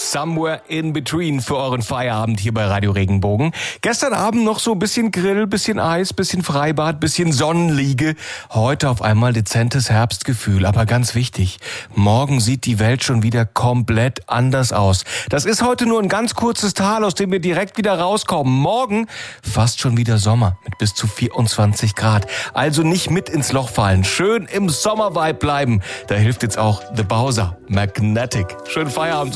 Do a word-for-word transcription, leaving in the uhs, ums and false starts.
Somewhere in Between für euren Feierabend hier bei Radio Regenbogen. Gestern Abend noch so ein bisschen Grill, bisschen Eis, bisschen Freibad, bisschen Sonnenliege. Heute auf einmal dezentes Herbstgefühl. Aber ganz wichtig, morgen sieht die Welt schon wieder komplett anders aus. Das ist heute nur ein ganz kurzes Tal, aus dem wir direkt wieder rauskommen. Morgen fast schon wieder Sommer mit bis zu vierundzwanzig Grad. Also nicht mit ins Loch fallen. Schön im Sommervibe bleiben. Da hilft jetzt auch The Bowser, Magnetic. Schönen Feierabend.